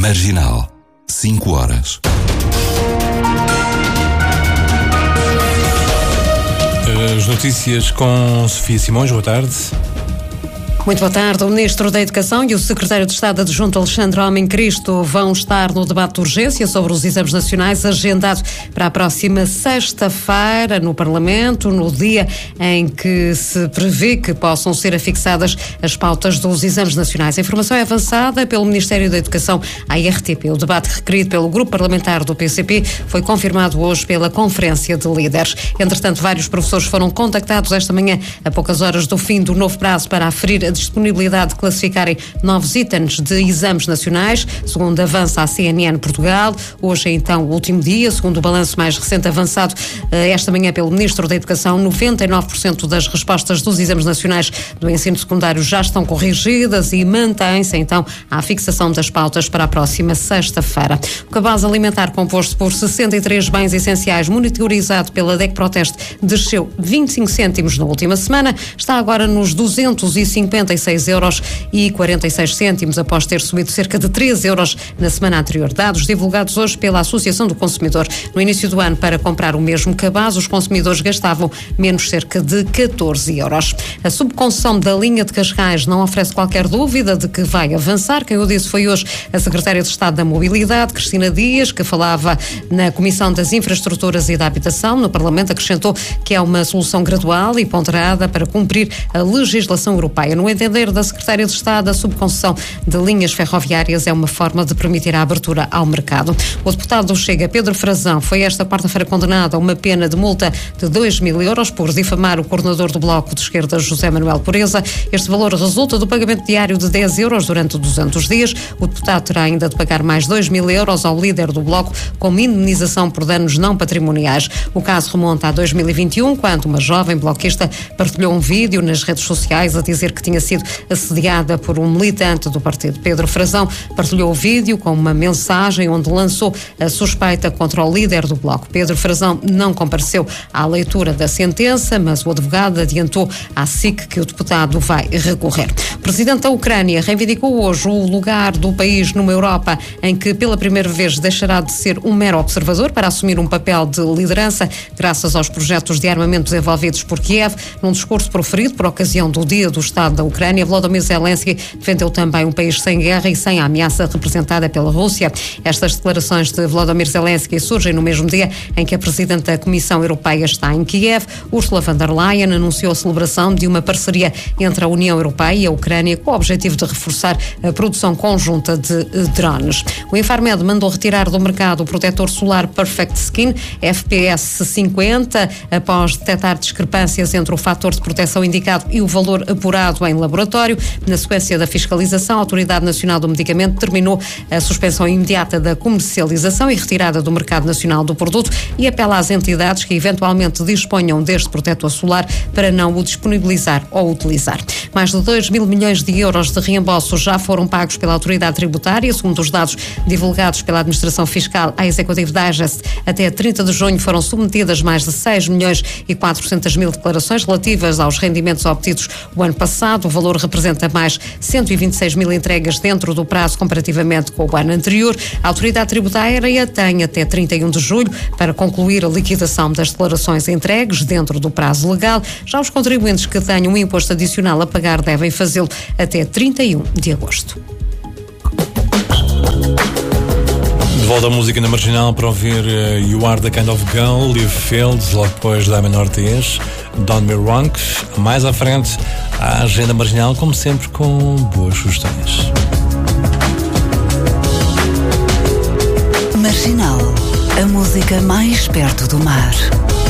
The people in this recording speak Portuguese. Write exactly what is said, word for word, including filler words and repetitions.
Marginal, cinco horas. As notícias com Sofia Simões, boa tarde. Muito boa tarde. O Ministro da Educação e o Secretário de Estado Adjunto Alexandre Homem Cristo vão estar no debate de urgência sobre os exames nacionais, agendado para a próxima sexta-feira no Parlamento, no dia em que se prevê que possam ser afixadas as pautas dos exames nacionais. A informação é avançada pelo Ministério da Educação à R T P. O debate requerido pelo Grupo Parlamentar do P C P foi confirmado hoje pela Conferência de Líderes. Entretanto, vários professores foram contactados esta manhã, a poucas horas do fim do novo prazo para aferir a disponibilidade de classificarem novos itens de exames nacionais, segundo avança a C N N Portugal. Hoje é então o último dia, segundo o balanço mais recente avançado esta manhã pelo Ministro da Educação. noventa e nove por cento das respostas dos exames nacionais do ensino secundário já estão corrigidas e mantém-se então a fixação das pautas para a próxima sexta-feira. O cabaz alimentar, composto por sessenta e três bens essenciais, monitorizado pela D E C Proteste, desceu vinte e cinco cêntimos na última semana, está agora nos duzentos e cinquenta e seis euros e quarenta e seis cêntimos, após ter subido cerca de três euros na semana anterior. Dados divulgados hoje pela Associação do Consumidor. No início do ano, para comprar o mesmo cabaz, os consumidores gastavam menos cerca de catorze euros. A subconcessão da linha de Cascais não oferece qualquer dúvida de que vai avançar. Quem o disse foi hoje a Secretária de Estado da Mobilidade, Cristina Dias, que falava na Comissão das Infraestruturas e da Habitação. No Parlamento acrescentou que é uma solução gradual e ponderada para cumprir a legislação europeia. No entender da Secretária de Estado, a subconcessão de linhas ferroviárias é uma forma de permitir a abertura ao mercado. O deputado do Chega, Pedro Frazão, foi esta quarta-feira condenado a uma pena de multa de dois mil euros por difamar o coordenador do Bloco de Esquerda, José Manuel Pureza. Este valor resulta do pagamento diário de dez euros durante duzentos dias. O deputado terá ainda de pagar mais dois mil euros ao líder do Bloco como indemnização por danos não patrimoniais. O caso remonta a dois mil e vinte e um, quando uma jovem bloquista partilhou um vídeo nas redes sociais a dizer que tinha sido assediada por um militante do partido. Pedro Frazão partilhou o vídeo com uma mensagem onde lançou a suspeita contra o líder do Bloco. Pedro Frazão não compareceu à leitura da sentença, mas o advogado adiantou à S I C que o deputado vai recorrer. O presidente da Ucrânia reivindicou hoje o lugar do país numa Europa em que pela primeira vez deixará de ser um mero observador para assumir um papel de liderança, graças aos projetos de armamento desenvolvidos por Kiev. Num discurso proferido por ocasião do Dia do Estado da Ucrânia, Volodymyr Zelensky defendeu também um país sem guerra e sem a ameaça representada pela Rússia. Estas declarações de Volodymyr Zelensky surgem no mesmo dia em que a Presidente da Comissão Europeia está em Kiev. Ursula von der Leyen anunciou a celebração de uma parceria entre a União Europeia e a Ucrânia com o objetivo de reforçar a produção conjunta de drones. O Infarmed mandou retirar do mercado o protetor solar Perfect Skin F P S cinquenta após detectar discrepâncias entre o fator de proteção indicado e o valor apurado em laboratório. Na sequência da fiscalização, a Autoridade Nacional do Medicamento determinou a suspensão imediata da comercialização e retirada do mercado nacional do produto e apela às entidades que eventualmente disponham deste protetor solar para não o disponibilizar ou utilizar. Mais de dois mil milhões de euros de reembolsos já foram pagos pela Autoridade Tributária, segundo os dados divulgados pela Administração Fiscal à Executive Digest. Até trinta de junho foram submetidas mais de seis milhões e quatrocentas mil declarações relativas aos rendimentos obtidos o ano passado. O valor representa mais cento e vinte e seis mil entregas dentro do prazo comparativamente com o ano anterior. A Autoridade Tributária tem até trinta e um de julho para concluir a liquidação das declarações entregues dentro do prazo legal. Já os contribuintes que tenham um imposto adicional a pagar devem fazê-lo até trinta e um de agosto. De volta à música na Marginal para ouvir uh, You Are The Kind Of Girl, Liv Fields, logo depois da Menor Ortiz, Don't Me Wrong. Mais à frente, a agenda Marginal, como sempre, com boas sugestões. Marginal, a música mais perto do mar.